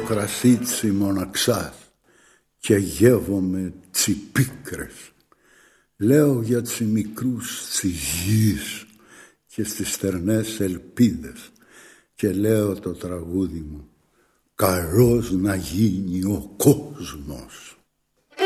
κρασίτσι μοναξάς και γεύομαι τσιπίκρες. Λέω για τους μικρούς της γης και στις στερνές ελπίδες και λέω το τραγούδι μου, καλός να γίνει ο κόσμος.